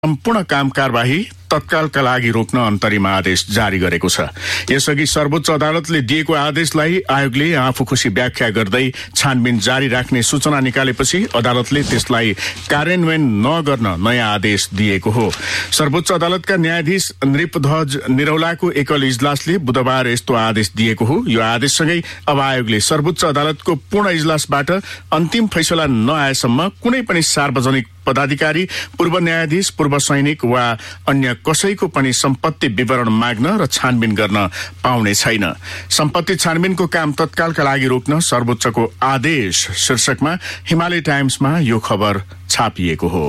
सम्पूर्ण काम कारबाही तत्कालका लागि रोक्न अन्तरिम आदेश जारी गरेको छ। यसअघि सर्वोच्च अदालतले दिएको आदेशलाई आयोगले आफू खुशी व्याख्या गर्दै छानबिन जारी राख्ने सूचना निकालेपछि अदालतले त्यसलाई कार्यान्वयन नगर्न नयाँ आदेश दिएको हो। सर्वोच्च अदालतका न्यायाधीश नृपध्वज निरौलाको एकल इजलासले बुधबार यस्तो आदेश दिएको हो। यो आदेशसँगै अब आयोगले सर्वोच्च अदालतको पूर्ण इजलासबाट अन्तिम फैसला नआएसम्म कुनै पनि सार्वजनिक पदाधिकारी, पूर्व न्यायाधीश, पूर्व सैनिक वा अन्य कसैको पनि सम्पत्ति विवरण माग्न र छानबिन गर्न पाउने छैन। सम्पत्ति छानबिनको काम तत्कालका लागि रोक्न सर्वोच्चको आदेश शीर्षकमा हिमालय टाइम्समा यो खबर छापिएको हो।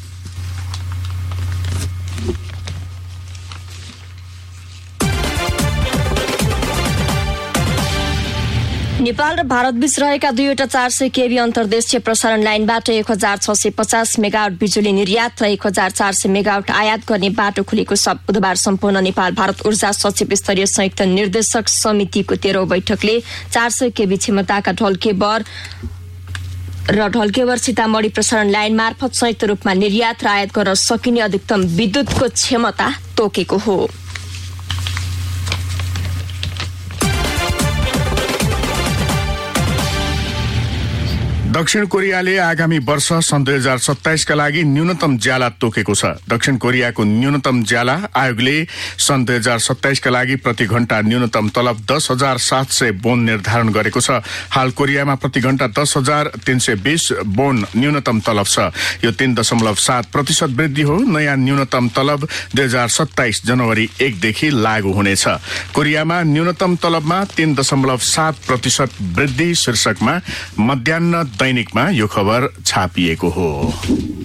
नेपाल र भारतबीच रहेका दुईवटा 400 केबी अन्तर्देशीय प्रसारण लाइनबाट 1650 मेगावाट बिजुली निर्यात र 1400 मेगावाट आयात गर्ने बाटो खुलेको बुधबार सम्पूर्ण नेपाल भारत ऊर्जा सचिव स्तरीय संयुक्त निर्देशक समितिको 13औं बैठकले 400 केबी क्षमताका ढल्केवर सीतामढ़ी प्रसारण लाइन मार्फत संयुक्त रूपमा निर्यात र आयात गर्न सकिने अधिकतम विद्युतको क्षमता तोकेको हो। दक्षिण कोरियाले आगामी वर्ष सन् 2027 का लागि न्यूनतम ज्याला तोकेको छ। दक्षिण कोरियाको न्यूनतम ज्याला आयोगले सन् 2027 का लागि प्रति घण्टा न्यूनतम तलब 10,700 बोन निर्धारण गरेको छ। हाल कोरियामा प्रति घण्टा 10,320 बोन न्यूनतम तलब छ। यो 3.7% वृद्धि हो। नयाँ न्यूनतम तलब 2027 जनवरी 1 देखि लागू हुनेछ। कोरियामा न्यूनतम तलबमा 3.7% वृद्धि शीर्षकमा मध्याह्न दैनिकमा यो खबर छापिएको हो।